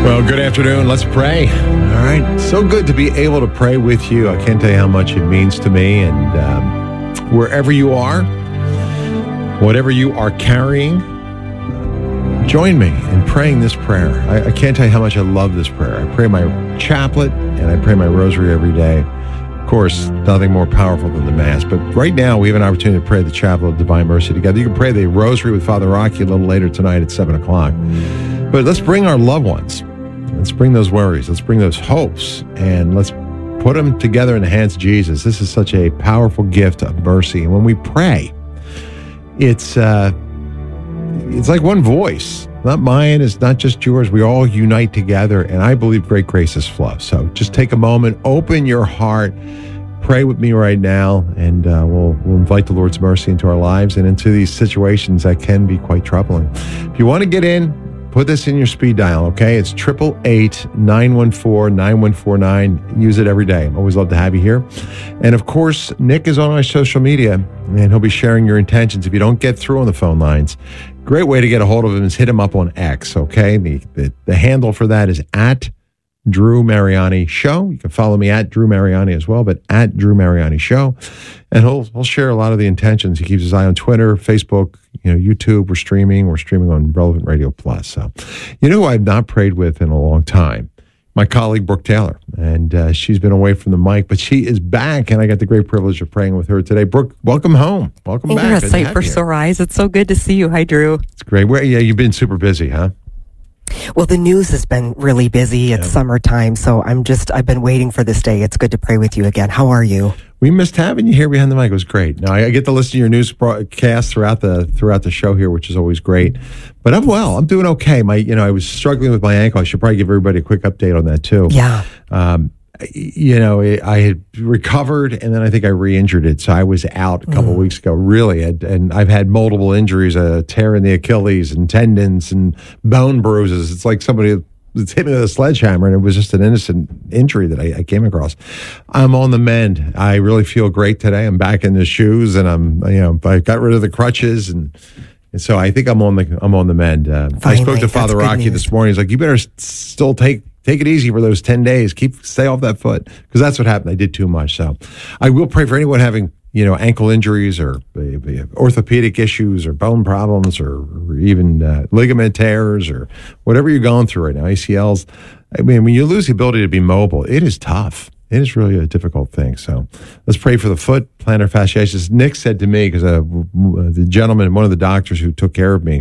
Well, good afternoon. Let's pray. All right. So good to be able to pray with you. I can't tell you how much it means to me. And wherever you are, whatever you are carrying, join me in praying this prayer. I can't tell you how much I love this prayer. I pray my chaplet and I pray my rosary every day. Of course, nothing more powerful than the Mass. But right now, we have an opportunity to pray the Chaplet of Divine Mercy together. You can pray the rosary with Father Rocky a little later tonight at 7 o'clock. But let's bring our loved ones. Let's bring those worries. Let's bring those hopes. And let's put them together in the hands of Jesus. This is such a powerful gift of mercy. And when we pray, it's like one voice. Not mine, it's not just yours. We all unite together, and I believe great graces flow. So just take a moment, open your heart, pray with me right now, and we'll invite the Lord's mercy into our lives and into these situations that can be quite troubling. If you want to get in, put this in your speed dial, okay? It's 888-914-9149. Use it every day. I always love to have you here. And of course, Nick is on our social media, and he'll be sharing your intentions. If you don't get through on the phone lines, great way to get a hold of him is hit him up on X, okay? The handle for that is at Drew Mariani Show. You can follow me at Drew Mariani as well, but at Drew Mariani Show. And he'll share a lot of the intentions. He keeps his eye on Twitter, Facebook, YouTube. We're streaming on Relevant Radio Plus. So, who I've not prayed with in a long time? My colleague, Brooke Taylor. And she's been away from the mic, but she is back, and I got the great privilege of praying with her today. Brooke, welcome home. Welcome back. You're a sight for sore eyes. It's so good to see you. Hi, Drew. It's great. You've been super busy, huh? Well, the news has been really busy. It's summertime, so I've been waiting for this day. It's good to pray with you again. How are you? We missed having you here behind the mic. It was great. Now, I get to listen to your news broadcast throughout the show here, which is always great. But I'm well. I'm doing okay. I was struggling with my ankle. I should probably give everybody a quick update on that too. Yeah. I had recovered, and then I think I re-injured it. So I was out a couple of weeks ago, really. And I've had multiple injuries, a tear in the Achilles and tendons and bone bruises. It's like somebody that's hit me with a sledgehammer, and it was just an innocent injury that I came across. I'm on the mend. I really feel great today. I'm back in the shoes, and I got rid of the crutches, and so I think I'm on the mend. I spoke to Father Rocky this morning. He's like, you better still take it easy for those 10 days. Stay off that foot, because that's what happened. I did too much. So I will pray for anyone having, ankle injuries or orthopedic issues or bone problems or even ligament tears or whatever you're going through right now, ACLs. I mean, when you lose the ability to be mobile, it is tough. It is really a difficult thing. So let's pray for the foot, plantar fasciitis. Nick said to me, because the gentleman, one of the doctors who took care of me,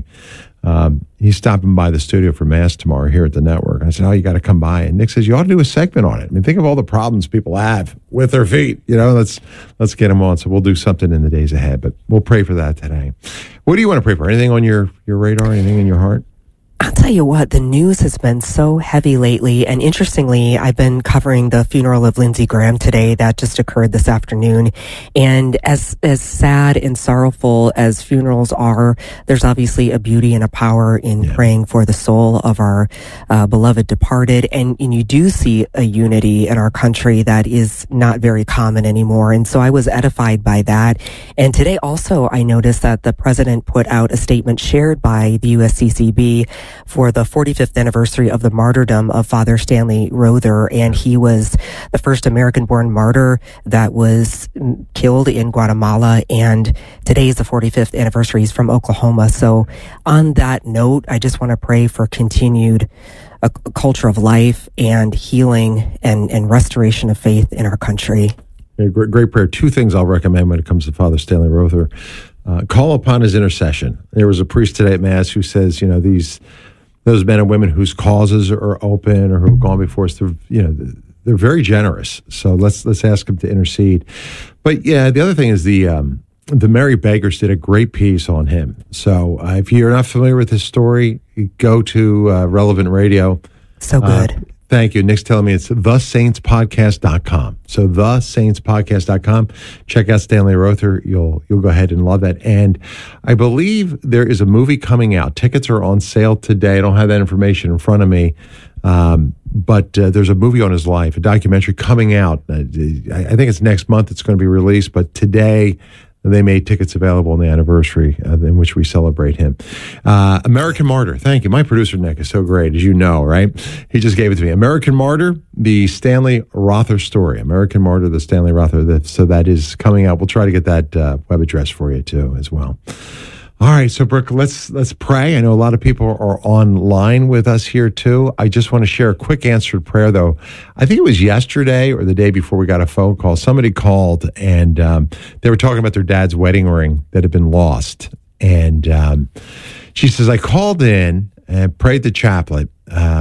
he's stopping by the studio for Mass tomorrow here at the network. And I said, you got to come by. And Nick says, you ought to do a segment on it. I mean, think of all the problems people have with their feet. Let's get them on. So we'll do something in the days ahead, but we'll pray for that today. What do you want to pray for? Anything on your radar? Anything in your heart? I'll tell you what, the news has been so heavy lately. And interestingly, I've been covering the funeral of Lindsey Graham today. That just occurred this afternoon. And as sad and sorrowful as funerals are, there's obviously a beauty and a power in praying for the soul of our beloved departed. And you do see a unity in our country that is not very common anymore. And so I was edified by that. And today also, I noticed that the president put out a statement shared by the USCCB for the 45th anniversary of the martyrdom of Father Stanley Rother. And he was the first American-born martyr that was killed in Guatemala. And today is the 45th anniversary. He's from Oklahoma. So on that note, I just want to pray for continued a culture of life and healing and restoration of faith in our country. Yeah, great prayer. Two things I'll recommend when it comes to Father Stanley Rother. Call upon his intercession. There was a priest today at Mass who says, those men and women whose causes are open or who have gone before us, they're very generous. So let's ask him to intercede. But yeah, the other thing is the Mary Beggars did a great piece on him. So if you're not familiar with his story, go to Relevant Radio. So good. Thank you. Nick's telling me it's thesaintspodcast.com. So thesaintspodcast.com. Check out Stanley Rother. You'll go ahead and love that. And I believe there is a movie coming out. Tickets are on sale today. I don't have that information in front of me. But there's a movie on his life, a documentary coming out. I think it's next month it's going to be released. But today, they made tickets available on the anniversary in which we celebrate him. American Martyr, thank you. My producer, Nick, is so great, as you know, right? He just gave it to me. American Martyr, the Stanley Rother story. American Martyr, the Stanley Rother. So that is coming out. We'll try to get that web address for you, too, as well. All right, so Brooke, let's pray. I know a lot of people are online with us here too. I just want to share a quick answered prayer, though. I think it was yesterday or the day before we got a phone call. Somebody called and they were talking about their dad's wedding ring that had been lost. And she says, I called in and prayed the chaplet at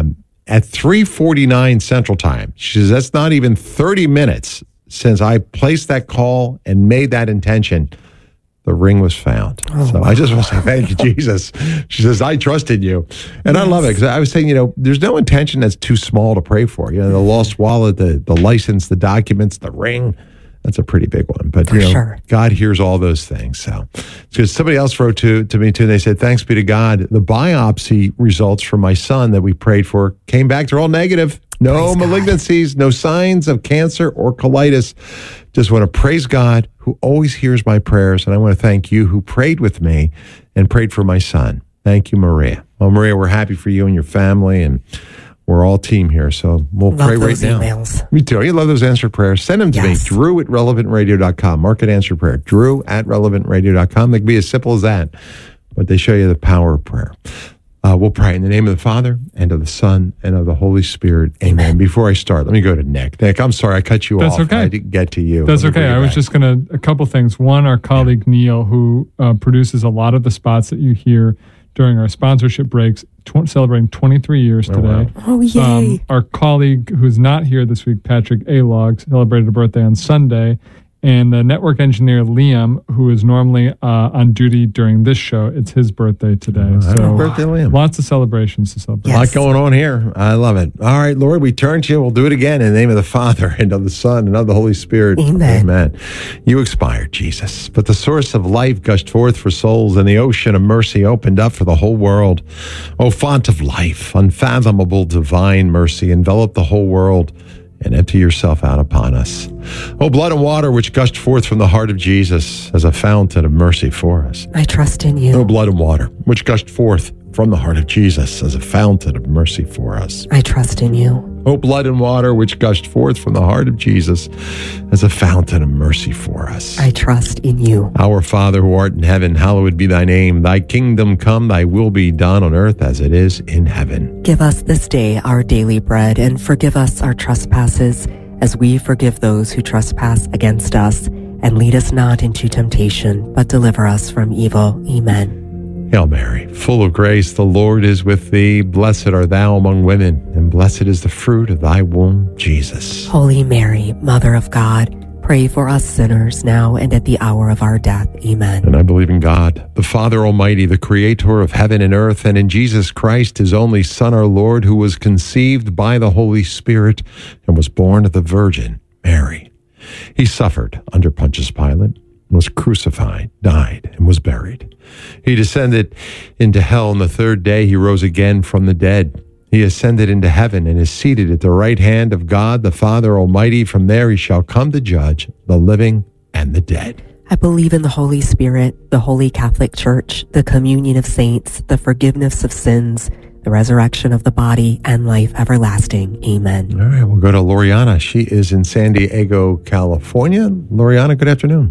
3:49 Central Time. She says, that's not even 30 minutes since I placed that call and made that intention. The ring was found. So I just want to say thank you, Jesus. She says, I trusted you. And I love it because I was saying, there's no intention that's too small to pray for. The lost wallet, the license, the documents, the ring. That's a pretty big one. But, sure, God hears all those things. So because somebody else wrote to me, too. They said, thanks be to God. The biopsy results from my son that we prayed for came back. They're all negative. No malignancies, no signs of cancer or colitis. Just want to praise God who always hears my prayers. And I want to thank you who prayed with me and prayed for my son. Thank you, Maria. Well, Maria, we're happy for you and your family, and we're all team here. So we'll pray right now. Emails. Me too. You love those answered prayers. Send them to me, Drew@relevantradio.com. Mark it answered prayer, Drew@relevantradio.com. They can be as simple as that, but they show you the power of prayer. We'll pray in the name of the Father, and of the Son, and of the Holy Spirit. Amen. Before I start, let me go to Nick. Nick, I'm sorry I cut you off. That's okay. I didn't get to you. That's okay. I was just going to, a couple things. One, our colleague Neil, who produces a lot of the spots that you hear during our sponsorship breaks, celebrating 23 years today. Wow. Oh, yay. Our colleague who's not here this week, Patrick Alog, celebrated a birthday on Sunday. And the network engineer, Liam, who is normally on duty during this show, it's his birthday today. Happy birthday, Liam. Lots of celebrations to celebrate. Yes. A lot going on here. I love it. All right, Lord, we turn to you. We'll do it again in the name of the Father, and of the Son, and of the Holy Spirit. Amen. You expired, Jesus, but the source of life gushed forth for souls, and the ocean of mercy opened up for the whole world. O font of life, unfathomable divine mercy, envelop the whole world and empty yourself out upon us. O blood and water which gushed forth from the heart of Jesus as a fountain of mercy for us. I trust in you. O blood and water which gushed forth from the heart of Jesus as a fountain of mercy for us. I trust in you. O blood and water which gushed forth from the heart of Jesus as a fountain of mercy for us. I trust in you. Our Father who art in heaven, hallowed be thy name. Thy kingdom come, thy will be done on earth as it is in heaven. Give us this day our daily bread, and forgive us our trespasses as we forgive those who trespass against us. And lead us not into temptation, but deliver us from evil. Amen. Hail Mary, full of grace, the Lord is with thee. Blessed art thou among women, and blessed is the fruit of thy womb, Jesus. Holy Mary, Mother of God, pray for us sinners now and at the hour of our death. Amen. And I believe in God, the Father Almighty, the creator of heaven and earth, and in Jesus Christ, his only Son, our Lord, who was conceived by the Holy Spirit and was born of the Virgin Mary. He suffered under Pontius Pilate, was crucified, died, and was buried. He descended into hell, and the third day he rose again from the dead. He ascended into heaven and is seated at the right hand of God, the Father Almighty. From there he shall come to judge the living and the dead. I believe in the Holy Spirit, the Holy Catholic Church, the communion of saints, the forgiveness of sins, the resurrection of the body, and life everlasting. Amen. All right, we'll go to Loriana. She is in San Diego, California. Loriana, good afternoon.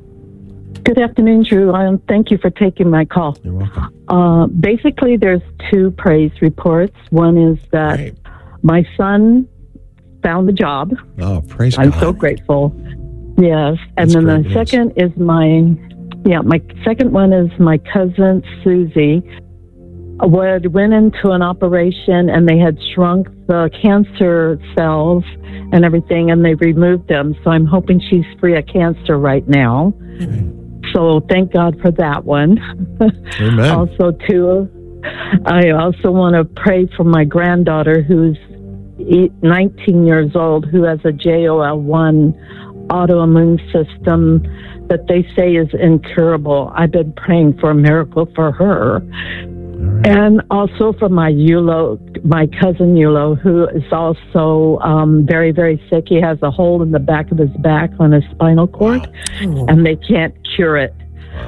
Good afternoon, Drew. Thank you for taking my call. You're welcome. Basically, there's two praise reports. One is that my son found a job. Oh, praise God. I'm so grateful. Yes. And then the second is my second one is my cousin, Susie, went into an operation and they had shrunk the cancer cells and everything, and they removed them. So I'm hoping she's free of cancer right now. So thank God for that one. Amen. Also, too, I also want to pray for my granddaughter who's 19 years old, who has a JOL1 autoimmune system that they say is incurable. I've been praying for a miracle for her. Right. And also for my my cousin Yulo, who is also very, very sick. He has a hole in the back of his back on his spinal cord, and they can't cure it.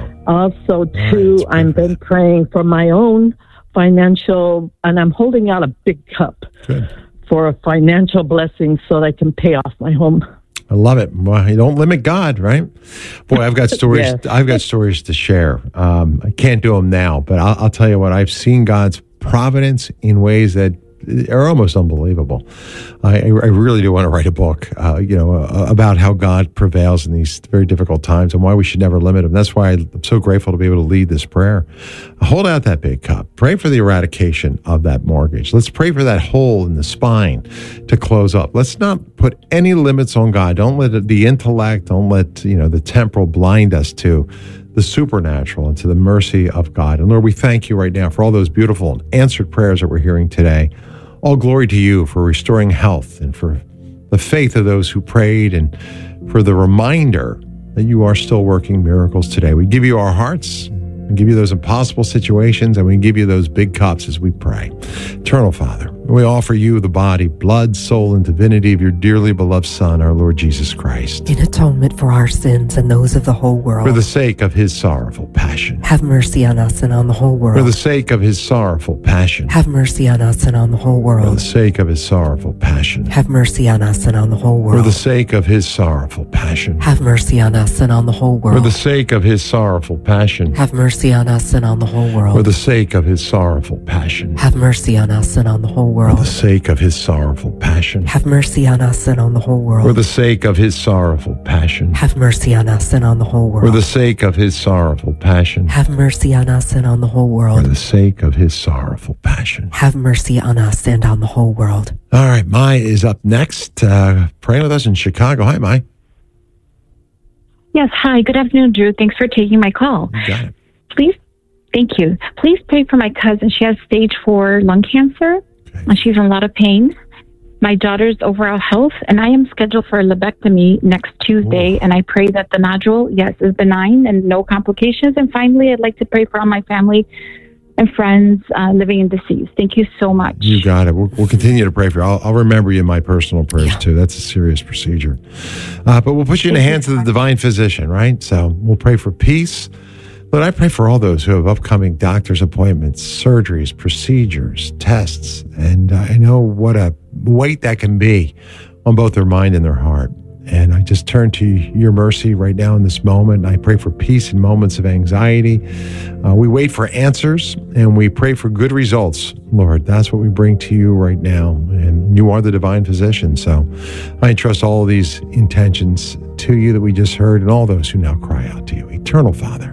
Also, too, I've been praying for my own financial, and I'm holding out a big cup for a financial blessing so that I can pay off my home. I love it. Well, you don't limit God, right? Boy, I've got stories. Yes. I've got stories to share. I can't do them now, but I'll tell you what. I've seen God's providence in ways that are almost unbelievable. I really do want to write a book, about how God prevails in these very difficult times and why we should never limit Him. That's why I'm so grateful to be able to lead this prayer. Hold out that big cup. Pray for the eradication of that mortgage. Let's pray for that hole in the spine to close up. Let's not put any limits on God. Don't let the intellect, don't let the temporal blind us to the supernatural and to the mercy of God. And Lord, we thank you right now for all those beautiful and answered prayers that we're hearing today. All glory to you for restoring health and for the faith of those who prayed and for the reminder that you are still working miracles today. We give you our hearts, we give you those impossible situations, and we give you those big cups as we pray. Eternal Father, we offer you the body, blood, soul, and divinity of your dearly beloved Son, our Lord Jesus Christ. In atonement for our sins and those of the whole world. For the sake of his sorrowful passion. Have mercy on us and on the whole world. For the sake of his sorrowful passion. Have mercy on us and on the whole world. For the sake of his sorrowful passion. Have mercy on us and on the whole world. For the sake of his sorrowful passion. Have mercy on us and on the whole world. For the sake of his sorrowful passion. Have mercy on us and on the whole world. For the sake of his sorrowful passion. Have mercy on us and on the whole world. For the sake of his sorrowful passion. Have mercy on us and on the whole world. For the sake of his sorrowful passion. Have mercy on us and on the whole world. For the sake of his sorrowful passion. Have mercy on us and on the whole world. For the sake of his sorrowful passion. Have mercy on us and on the whole world. All right, Mai is up next. Praying with us in Chicago. Hi, Mai. Yes, hi. Good afternoon, Drew. Thanks for taking my call. You got it. Please, thank you. Please pray for my cousin. She has stage 4 lung cancer. Okay. She's in a lot of pain. My daughter's overall health, and I am scheduled for a lobectomy next Tuesday, and I pray that the nodule, is benign and no complications. And finally, I'd like to pray for all my family and friends living and deceased. Thank you so much. You got it. We'll continue to pray for you. I'll remember you in my personal prayers, too. That's a serious procedure. But we'll put you in the hands of the divine physician, right? So we'll pray for peace. But I pray for all those who have upcoming doctor's appointments, surgeries, procedures, tests, and I know what a weight that can be on both their mind and their heart. And I just turn to your mercy right now in this moment. I pray for peace in moments of anxiety. We wait for answers, and we pray for good results, Lord. That's what we bring to you right now, and you are the divine physician. So I entrust all of these intentions to you that we just heard, and all those who now cry out to you. Eternal Father,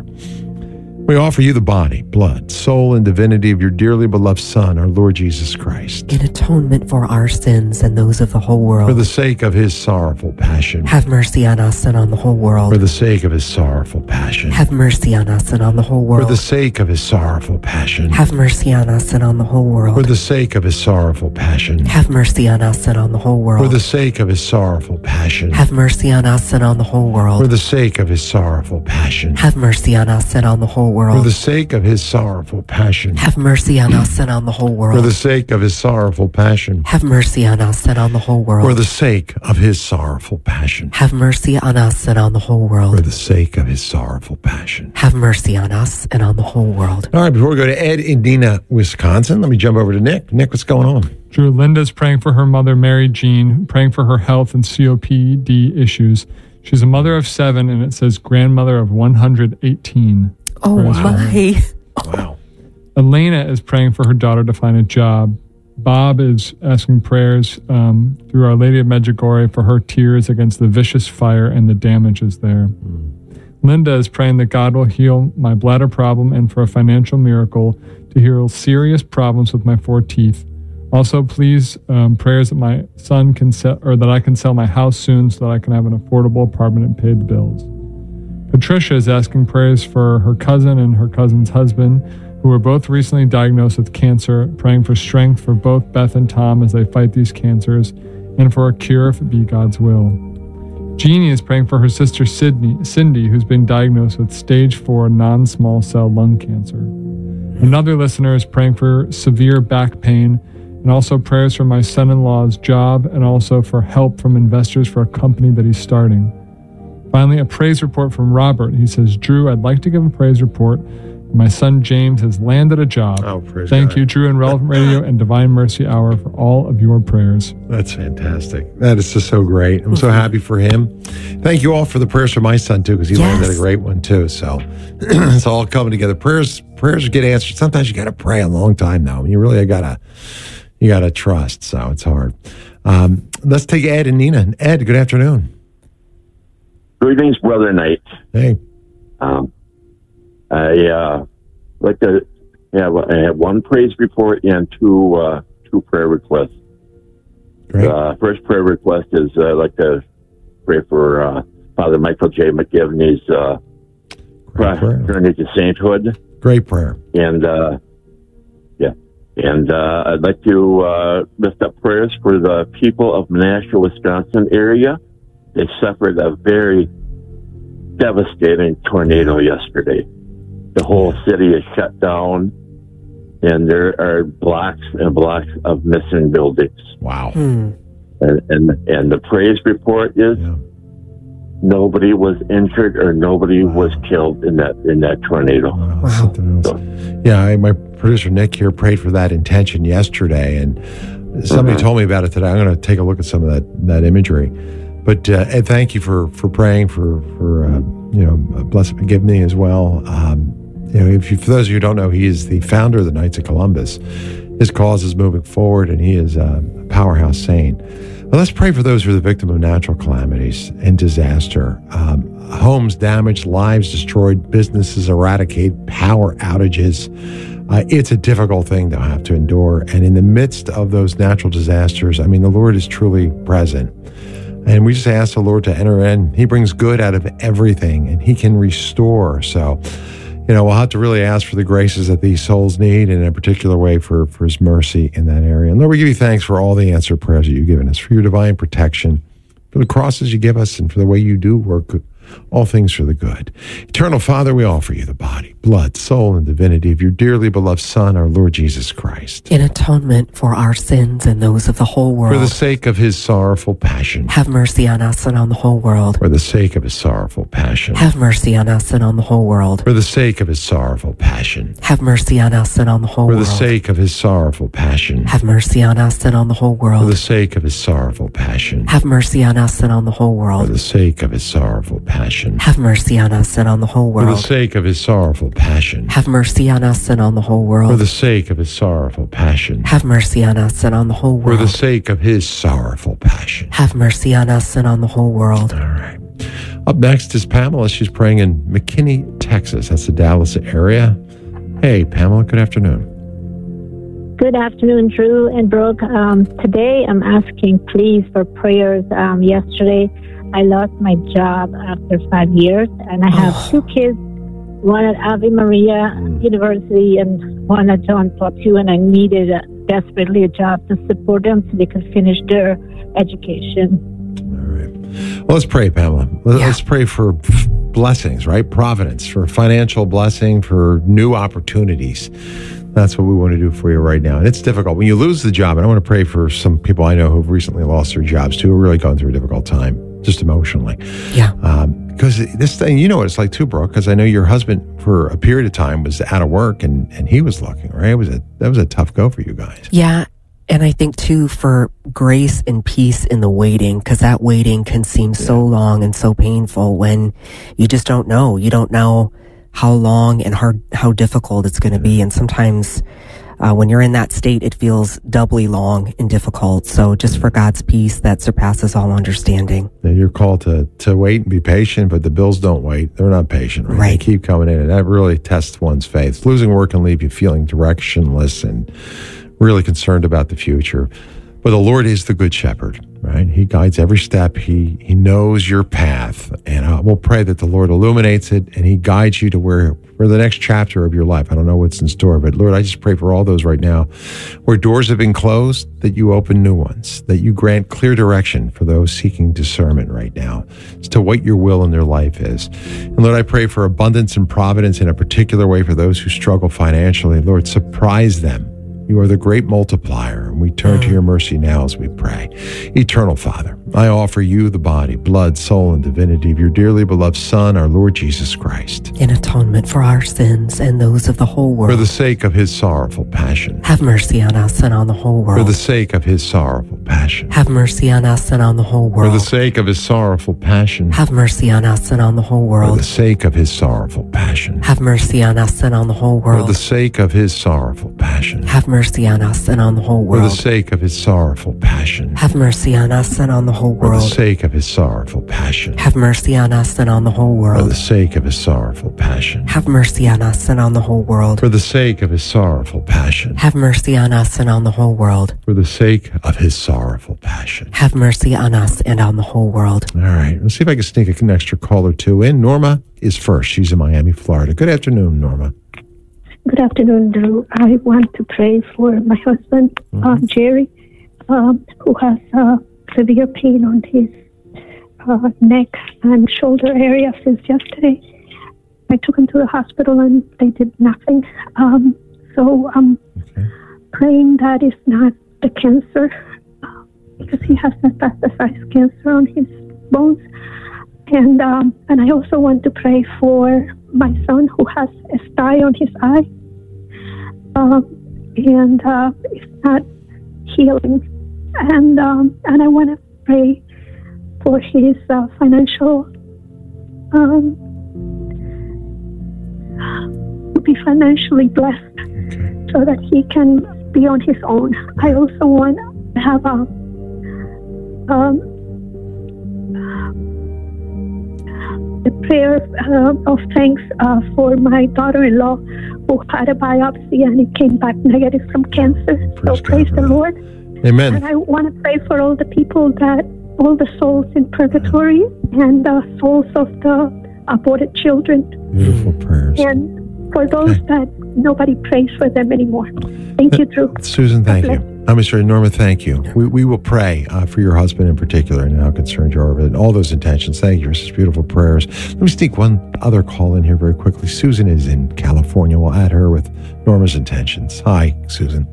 we offer you the body, blood, soul, and divinity of your dearly beloved Son, our Lord Jesus Christ. In atonement for our sins and those of the whole world. For the sake of his sorrowful passion. Have mercy on us and on the whole world. For the sake of his sorrowful passion. Have mercy on us and on the whole world. For the sake of his sorrowful passion. Have mercy on us and on the whole world. For the sake of his sorrowful passion. Have mercy on us and on the whole world. For the sake of his sorrowful passion. Have mercy on us and on the whole world. For the sake of his sorrowful passion. Have mercy on us and on the whole world. For the sake of his sorrowful passion. Have mercy on us and on the whole world. For the sake of his sorrowful passion. Have mercy on us and on the whole world. For the sake of his sorrowful passion. Have mercy on us and on the whole world. For the sake of his sorrowful passion. Have mercy on us and on the whole world. All right, before we go to Ed in Dina, Wisconsin, let me jump over to Nick. Nick, what's going on? Drew, Linda's praying for her mother, Mary Jean, praying for her health and COPD issues. She's a mother of 7, and it says grandmother of 118. Oh, my. Wow. Elena is praying for her daughter to find a job. Bob is asking prayers through Our Lady of Medjugorje for her tears against the vicious fire and the damages there. Linda is praying that God will heal my bladder problem and for a financial miracle to heal serious problems with my 4 teeth. Also, please, prayers that my son can sell, or that I can sell my house soon so that I can have an affordable apartment and pay the bills. Patricia is asking prayers for her cousin and her cousin's husband, who were both recently diagnosed with cancer, praying for strength for both Beth and Tom as they fight these cancers, and for a cure if it be God's will. Jeannie is praying for her sister Cindy, who's been diagnosed with stage 4 non-small cell lung cancer. Another listener is praying for severe back pain and also prayers for my son-in-law's job and also for help from investors for a company that he's starting. Finally, a praise report from Robert. He says, Drew, I'd like to give a praise report. My son James has landed a job. Oh, praise Thank God. you, Drew and Relevant Radio and Divine Mercy Hour for all of your prayers. That's fantastic. That is just so great. I'm so happy for him. Thank you all for the prayers for my son, too, because he landed a great one, too. So it's all coming together. Prayers get answered. Sometimes you got to pray a long time, though. You really got to trust, so it's hard. Let's take Ed and Nina. Ed, good afternoon. Greetings, Brother Knight. Hey. I like to have one praise report and two prayer requests. Great. First prayer request is I'd like to pray for Father Michael J. McGivney's journey to sainthood. Great prayer. And I'd like to lift up prayers for the people of Menasha, Wisconsin area. They suffered a very devastating tornado yesterday. The whole city is shut down, and there are blocks and blocks of missing buildings. Wow. And the praise report is nobody was injured or nobody was killed in that tornado. Wow. Something else. My producer Nick here prayed for that intention yesterday, and somebody told me about it today. I'm going to take a look at some of that imagery. But Ed, thank you for praying for Blessed McGivney as well. For those of you who don't know, he is the founder of the Knights of Columbus. His cause is moving forward, and he is a powerhouse saint. Well, let's pray for those who are the victim of natural calamities and disaster. Homes damaged, lives destroyed, businesses eradicated, power outages. It's a difficult thing to have to endure. And in the midst of those natural disasters, the Lord is truly present. And we just ask the Lord to enter in. He brings good out of everything, and he can restore. So, we'll have to really ask for the graces that these souls need, and in a particular way for his mercy in that area. And Lord, we give you thanks for all the answered prayers that you've given us, for your divine protection, for the crosses you give us, and for the way you do work all things for the good. Eternal Father, we offer you the body, blood, soul, and divinity of your dearly beloved Son, our Lord Jesus Christ. In atonement for our sins and those of the whole world. For the sake of his sorrowful passion. Have mercy on us and on the whole world. For the sake of his sorrowful passion. Have mercy on us and on the whole world. For the sake of his sorrowful passion. Have mercy on us and on the whole world. For the sake of his sorrowful passion. Have mercy on us and on the whole world. For the sake of his sorrowful passion. Have mercy on us and on the whole world. For the sake of his sorrowful passion. Have mercy on us and on the whole world. For the sake of his sorrowful passion. Have mercy on us and on the whole world. For the sake of his sorrowful passion. Have mercy on us and on the whole world. For the sake of his sorrowful passion. Have mercy on us and on the whole world. All right. Up next is Pamela. She's praying in McKinney, Texas. That's the Dallas area. Hey, Pamela, good afternoon. Good afternoon, Drew and Brooke. Today I'm asking please for prayers. Yesterday I lost my job after 5 years, and I have two kids, one at Ave Maria University and one at John Paul II, and I needed desperately a job to support them so they could finish their education. All right. Well, let's pray, Pamela. Let's pray for blessings, right? Providence, for financial blessing, for new opportunities. That's what we want to do for you right now. And it's difficult. When you lose the job, and I want to pray for some people I know who've recently lost their jobs too, who are really going through a difficult time, just emotionally. Yeah. Because this thing, you know what it's like too, Brooke, because I know your husband for a period of time was out of work and he was looking, right? That was a tough go for you guys. Yeah. And I think too, for grace and peace in the waiting, because that waiting can seem so long and so painful when you just don't know. You don't know how long and how difficult it's going to be. And sometimes when you're in that state, it feels doubly long and difficult. So just for God's peace that surpasses all understanding. You're called to wait and be patient, but the bills don't wait. They're not patient, right? They keep coming in, and that really tests one's faith. Losing work can leave you feeling directionless and really concerned about the future. But the Lord is the good shepherd, right? He guides every step. He knows your path. And we'll pray that the Lord illuminates it and he guides you to where the next chapter of your life. I don't know what's in store, but Lord, I just pray for all those right now where doors have been closed, that you open new ones, that you grant clear direction for those seeking discernment right now as to what your will in their life is. And Lord, I pray for abundance and providence in a particular way for those who struggle financially. Lord, surprise them You are the great multiplier, and we turn to your mercy now as we pray. Eternal Father, I offer you the body, blood, soul, and divinity of your dearly beloved Son, our Lord Jesus Christ, in atonement for our sins and those of the whole world. For the sake of his sorrowful passion. Have mercy on us and on the whole world. For the sake of his sorrowful passion. Have mercy on us and on the whole world. For the sake of his sorrowful passion. Have mercy on us and on the whole world. For the sake of his sorrowful passion. Have mercy on us and on the whole world. For the sake of his sorrowful passion. Have mercy on us and on the whole world. For the sake of his sorrowful passion. Have mercy on us and on the whole world. For the sake of his sorrowful passion. Have mercy on us and on the whole world. For the sake of his sorrowful passion. Have mercy on us and on the whole world. For the sake of his sorrowful passion. Have mercy on us and on the whole world. For the sake of his sorrowful passion. Have mercy on us and on the whole world. All right. Let's see if I can sneak an extra call or two in. Norma is first. She's in Miami, Florida. Good afternoon, Norma. Good afternoon, Drew. I want to pray for my husband, Jerry, who has severe pain on his neck and shoulder area since yesterday. I took him to the hospital and they did nothing. So I'm praying that it's not the cancer, because he has metastasized cancer on his bones. And I also want to pray for my son who has a sty on his eye, and it's not healing. And I want to pray for his financial, to be financially blessed, so that he can be on his own. I also want to have a prayer of thanks for my daughter-in-law who had a biopsy and it came back negative from cancer. Praise the Lord. Amen. And I want to pray for all the people all the souls in purgatory and the souls of the aborted children. Beautiful prayers. And for those that nobody prays for them anymore. Thank you, Drew. Susan, thank you. I'm Mr. Norma, thank you. We will pray for your husband in particular and how concerned you are with it, all those intentions. Thank you for such beautiful prayers. Let me sneak one other call in here very quickly. Susan is in California. We'll add her with Norma's intentions. Hi, Susan.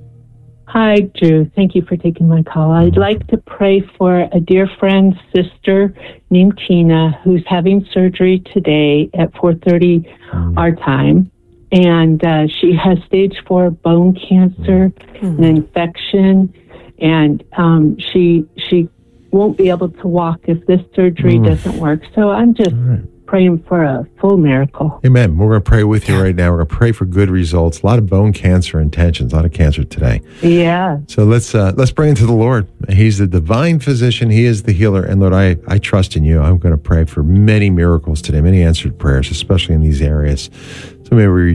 Hi, Drew. Thank you for taking my call. I'd like to pray for a dear friend's sister named Tina, who's having surgery today at 4:30 our time. And she has stage 4 bone cancer, an infection, and she won't be able to walk if this surgery doesn't work. So I'm just praying for a full miracle. Amen. We're going to pray with you right now. We're going to pray for good results. A lot of bone cancer intentions, a lot of cancer today. Yeah. So let's bring it to the Lord. He's the divine physician. He is the healer. And Lord, I trust in you. I'm going to pray for many miracles today, many answered prayers, especially in these areas. So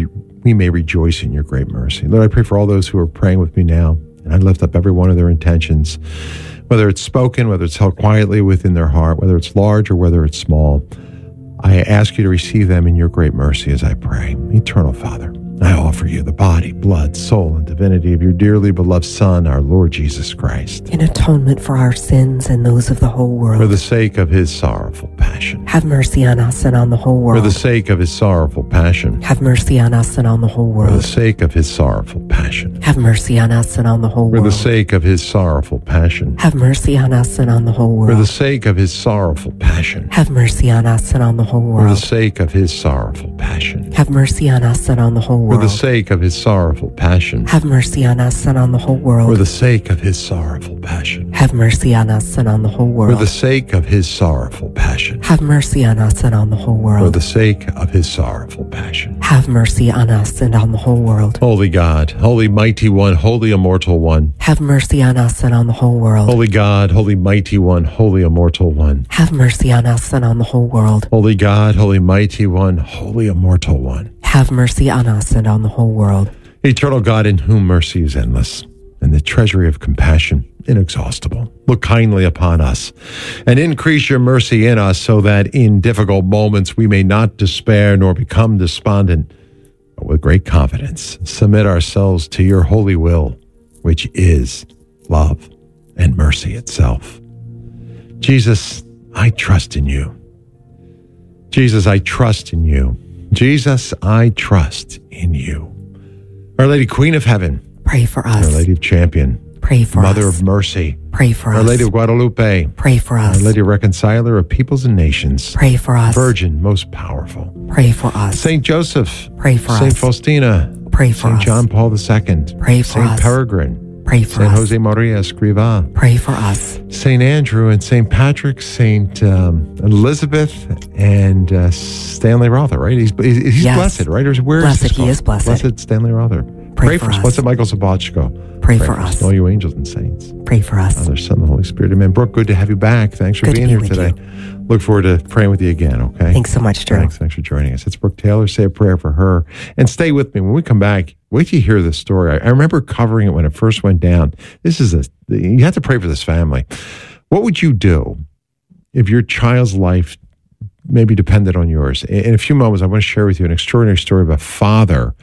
we may rejoice in your great mercy. Lord, I pray for all those who are praying with me now. And I lift up every one of their intentions, whether it's spoken, whether it's held quietly within their heart, whether it's large or whether it's small. I ask you to receive them in your great mercy as I pray. Eternal Father, I offer you the body, blood, soul, and divinity of your dearly beloved Son, our Lord Jesus Christ, in atonement for our sins and those of the whole world. For the sake of his sorrowful passion. Have mercy on us and on the whole world. For the sake of his sorrowful passion. Have mercy on us and on the whole world. For the sake of his sorrowful passion. Have mercy on us and on the whole world. For the sake of his sorrowful passion. Have mercy on us and on the whole world. For the sake of his sorrowful passion. Have mercy on us and on the whole world. For the sake of his sorrowful passion. Have mercy on us and on the whole world. For the sake of his sorrowful passion. Have mercy on us and on the whole world. For the sake of his sorrowful passion. Have mercy on us and on the whole world. For the sake of his sorrowful passion. Have mercy on us and on the whole world. For the sake of his sorrowful passion. Have mercy on us and on the whole world. Holy God, holy mighty one, holy immortal one. Have mercy on us and on the whole world. Holy God, holy mighty one, holy immortal one. Have mercy on us and on the whole world. Holy God, holy mighty one, holy immortal one. Have mercy on us and on the whole world. Eternal God, in whom mercy is endless, and the treasury of compassion inexhaustible. Look kindly upon us and increase your mercy in us, so that in difficult moments we may not despair nor become despondent, but with great confidence submit ourselves to your holy will, which is love and mercy itself. Jesus, I trust in you. Jesus, I trust in you. Jesus, I trust in you. Our Lady, Queen of Heaven, Pray for us. Our Lady of Champion. Pray for Mother us. of Mercy. Pray for us. Our Lady of Guadalupe. Pray for us. Our Lady Reconciler of Peoples and Nations. Pray for us. Virgin, most powerful. Pray for us. Saint Joseph. Pray for us. Saint Faustina. Pray for Saint us. John Paul II. Pray for Saint us. Peregrine. Pray for Saint us. Jose Maria Escrivá. Pray for us. Saint Andrew and Saint Patrick, Saint Elizabeth, and Stanley Rother, right? He's Yes. blessed, right? Or where Blessed, is he is blessed. Blessed Stanley Rother. Pray for us. us. Blessed Michael Sabochko. Pray for us. All you angels and saints. Pray for us. Father, Son, and the Holy Spirit. Amen. Brooke, good to have you back. Thanks for Good to being be here with today. Look forward to praying with you again, okay? Thanks so much, Drew. Thanks for joining us. It's Brooke Taylor. Say a prayer for her. And stay with me. When we come back, wait till you hear this story. I remember covering it when it first went down. You have to pray for this family. What would you do if your child's life maybe depended on yours? In a few moments, I want to share with you an extraordinary story of a father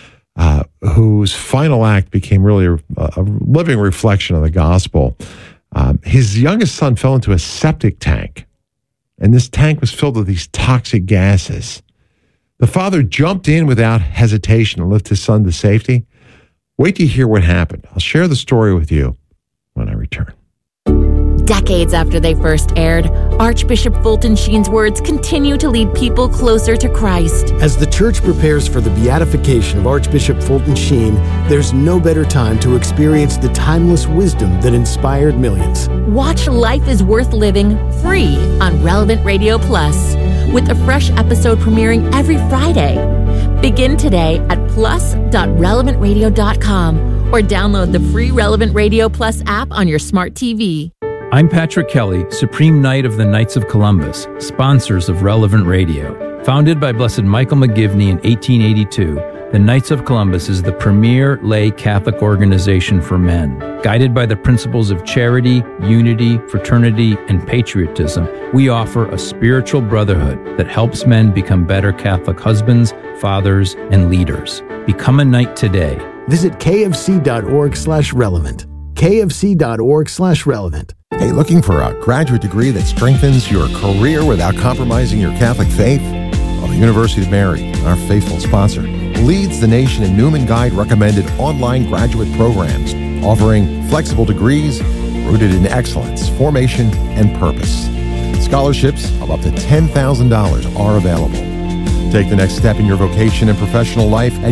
whose final act became really a living reflection of the gospel. His youngest son fell into a septic tank, and this tank was filled with these toxic gases. The father jumped in without hesitation to lift his son to safety. Wait till you hear what happened. I'll share the story with you when I return. Decades after they first aired, Archbishop Fulton Sheen's words continue to lead people closer to Christ. As the church prepares for the beatification of Archbishop Fulton Sheen, there's no better time to experience the timeless wisdom that inspired millions. Watch Life is Worth Living free on Relevant Radio Plus, with a fresh episode premiering every Friday. Begin today at plus.relevantradio.com or download the free Relevant Radio Plus app on your smart TV. I'm Patrick Kelly, Supreme Knight of the Knights of Columbus, sponsors of Relevant Radio. Founded by Blessed Michael McGivney in 1882, the Knights of Columbus is the premier lay Catholic organization for men. Guided by the principles of charity, unity, fraternity, and patriotism, we offer a spiritual brotherhood that helps men become better Catholic husbands, fathers, and leaders. Become a knight today. Visit kfc.org/relevant. kfc.org/relevant. Hey, looking for a graduate degree that strengthens your career without compromising your Catholic faith? Well, the University of Mary, our faithful sponsor, leads the nation in Newman Guide recommended online graduate programs, offering flexible degrees rooted in excellence, formation, and purpose. Scholarships of up to $10,000 are available. Take the next step in your vocation and professional life at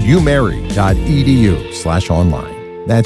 umary.edu/online. That's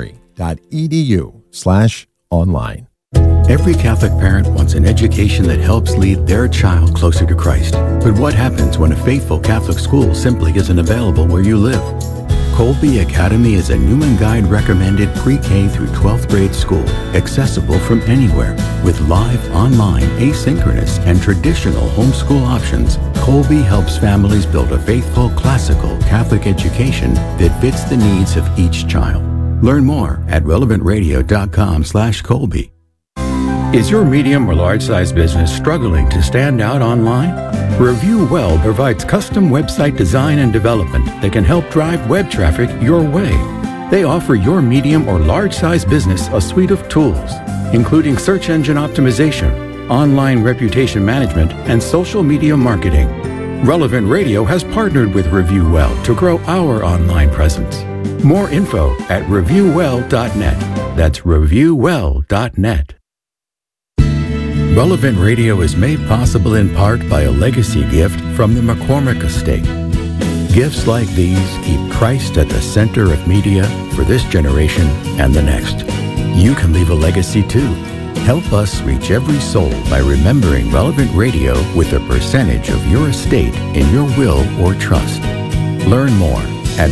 umary.edu/online. Every Catholic parent wants an education that helps lead their child closer to Christ. But what happens when a faithful Catholic school simply isn't available where you live? Colby Academy is a Newman Guide recommended pre-K through 12th grade school, accessible from anywhere. With live, online, asynchronous, and traditional homeschool options, Colby helps families build a faithful, classical Catholic education that fits the needs of each child. Learn more at relevantradio.com/Colby. Is your medium or large size business struggling to stand out online? Review Well provides custom website design and development that can help drive web traffic your way. They offer your medium or large size business a suite of tools, including search engine optimization, online reputation management, and social media marketing. Relevant Radio has partnered with Review Well to grow our online presence. More info at reviewwell.net. That's reviewwell.net. Relevant Radio is made possible in part by a legacy gift from the McCormick Estate. Gifts like these keep Christ at the center of media for this generation and the next. You can leave a legacy too. Help us reach every soul by remembering Relevant Radio with a percentage of your estate in your will or trust. Learn more at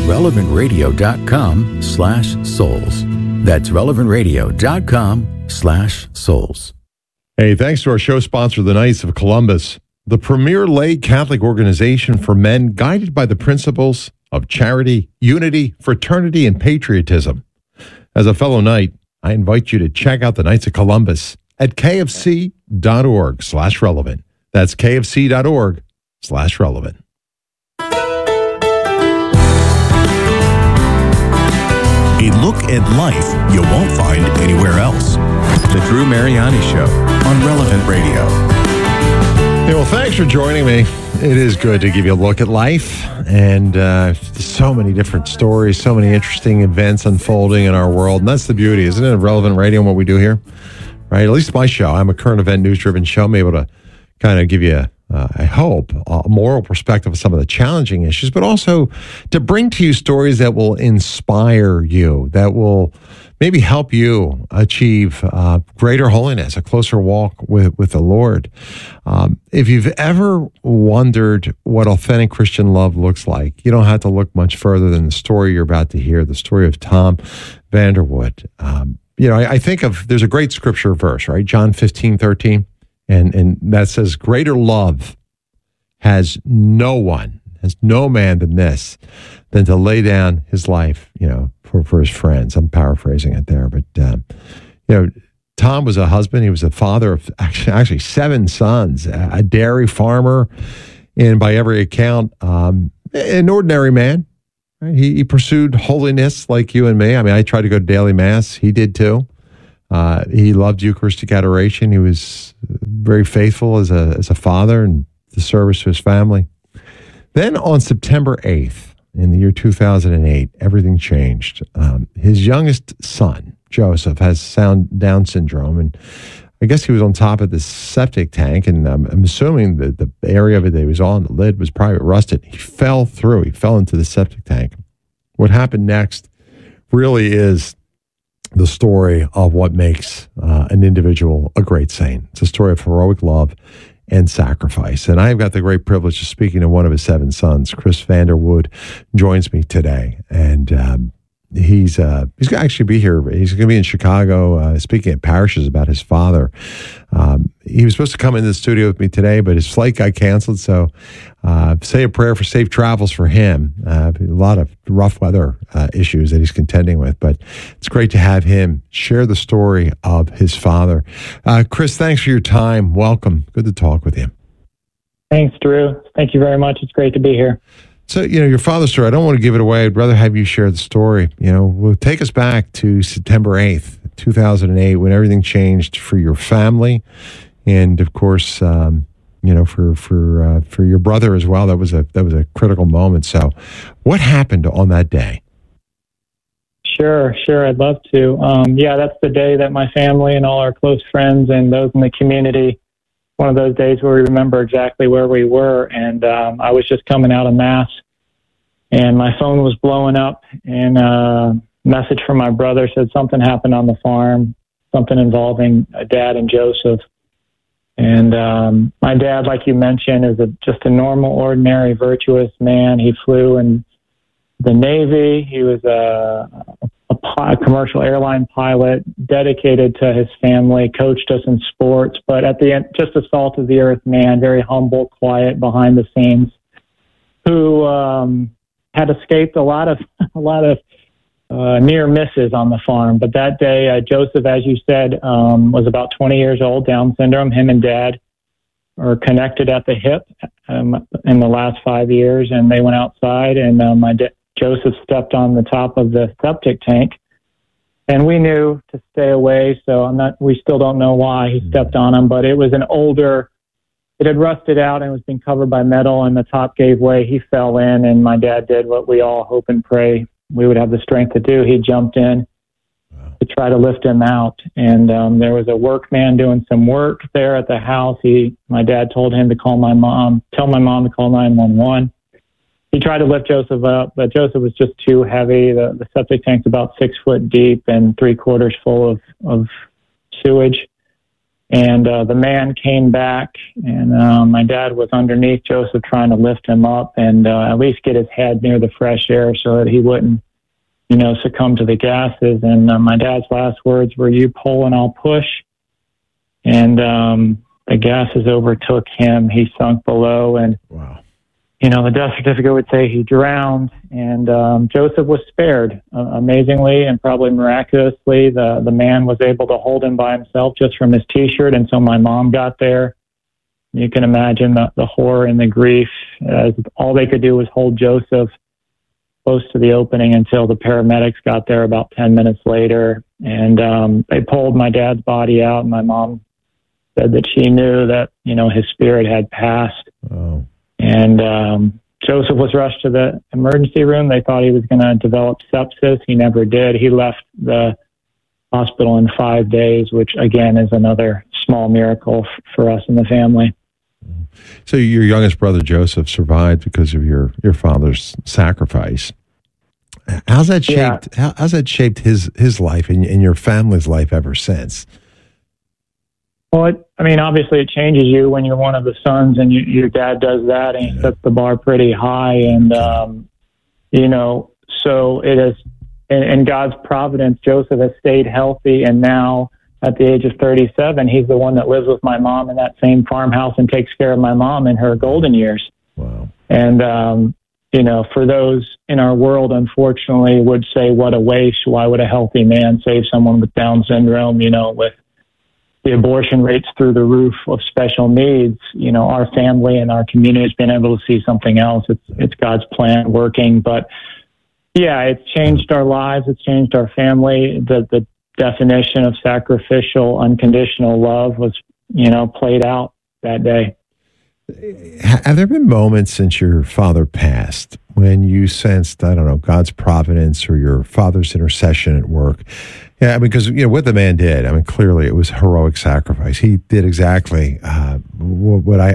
relevantradio.com/souls. That's relevantradio.com/souls. Hey, thanks to our show sponsor, the Knights of Columbus, the premier lay Catholic organization for men guided by the principles of charity, unity, fraternity, and patriotism. As a fellow Knight, I invite you to check out the Knights of Columbus at kfc.org/relevant. That's kfc.org/relevant. A look at life you won't find anywhere else. The Drew Mariani Show on Relevant Radio. Hey, well, thanks for joining me. It is good to give you a look at life, and so many different stories, so many interesting events unfolding in our world, and that's the beauty, isn't it, of Relevant Radio and what we do here, right? At least my show. I'm a current event, news-driven show. I'm able to kind of give you, I hope, a moral perspective of some of the challenging issues, but also to bring to you stories that will inspire you, that will maybe help you achieve greater holiness, a closer walk with the Lord. If you've ever wondered what authentic Christian love looks like, you don't have to look much further than the story you're about to hear, the story of Tom Vanderwood. I think there's a great scripture verse, right? John 15:13, and that says, greater love has no man than this, than to lay down his life, for his friends. I'm paraphrasing it there, but Tom was a husband. He was a father of actually 7 sons, a dairy farmer, and by every account, an ordinary man. Right? He pursued holiness like you and me. I mean, I tried to go to daily mass. He did too. He loved Eucharistic adoration. He was very faithful as a father and the service to his family. Then on September 8th, in the year 2008, everything changed. His youngest son, Joseph, has Down syndrome, and I guess he was on top of this septic tank, and I'm assuming that the area of it that he was on, the lid, was probably rusted. He fell through. He fell into the septic tank. What happened next really is the story of what makes an individual a great saint. It's a story of heroic love and sacrifice. And I've got the great privilege of speaking to one of his 7 sons. Chris Vanderwood joins me today. And he's going to actually be here. He's going to be in Chicago speaking at parishes about his father. He was supposed to come into the studio with me today, but his flight got canceled. So say a prayer for safe travels for him. A lot of rough weather issues that he's contending with. But it's great to have him share the story of his father. Chris, thanks for your time. Welcome. Good to talk with you. Thanks, Drew. Thank you very much. It's great to be here. So, your father's story, I don't want to give it away. I'd rather have you share the story. We'll take us back to September 8th, 2008, when everything changed for your family. And of course, for your brother as well. That was a critical moment. So what happened on that day? Sure. I'd love to. That's the day that my family and all our close friends and those in the community, one of those days where we remember exactly where we were. And I was just coming out of Mass, and my phone was blowing up, and a message from my brother said something happened on the farm, something involving Dad and Joseph. And my dad, like you mentioned, is just a normal, ordinary, virtuous man. He flew in the Navy. He was a commercial airline pilot, dedicated to his family, coached us in sports, but at the end, just a salt of the earth man, very humble, quiet, behind the scenes, who had escaped a lot of near misses on the farm. But that day, Joseph, as you said, was about 20 years old, Down syndrome. Him and Dad are connected at the hip in the last 5 years, and they went outside, and Joseph stepped on the top of the septic tank, and we knew to stay away. So we still don't know why he stepped on him, but it was it had rusted out and was being covered by metal, and the top gave way. He fell in, and my dad did what we all hope and pray we would have the strength to do. He jumped in to try to lift him out. And there was a workman doing some work there at the house. My dad told him to tell my mom to call 911. He tried to lift Joseph up, but Joseph was just too heavy. The septic tank's about 6 foot deep and 3/4 full of sewage. And the man came back, and my dad was underneath Joseph trying to lift him up and at least get his head near the fresh air so that he wouldn't, succumb to the gases. And my dad's last words were, "You pull and I'll push." And the gases overtook him. He sunk below, and wow. The death certificate would say he drowned, and Joseph was spared. Amazingly and probably miraculously, the man was able to hold him by himself just from his T-shirt until my mom got there. You can imagine the horror and the grief. All they could do was hold Joseph close to the opening until the paramedics got there about 10 minutes later, and they pulled my dad's body out, and my mom said that she knew that, his spirit had passed. Oh. And Joseph was rushed to the emergency room. They thought he was going to develop sepsis. He never did. He left the hospital in 5 days, which, again, is another small miracle for us in the family. So your youngest brother, Joseph, survived because of your father's sacrifice. How's that shaped? Yeah. How's that shaped his life and your family's life ever since? Well, obviously it changes you when you're one of the sons and your dad does that, and he sets the bar pretty high. And, so it is, in God's providence, Joseph has stayed healthy. And now at the age of 37, he's the one that lives with my mom in that same farmhouse and takes care of my mom in her golden years. Wow. And, for those in our world, unfortunately, would say, what a waste. Why would a healthy man save someone with Down syndrome, with the abortion rates through the roof of special needs? Our family and our community has been able to see something else. It's God's plan working. But yeah, it's changed our lives. It's changed our family. The definition of sacrificial, unconditional love was, played out that day. Have there been moments since your father passed when you sensed, I don't know, God's providence or your father's intercession at work? Yeah, because, what the man did, clearly it was heroic sacrifice. He did exactly what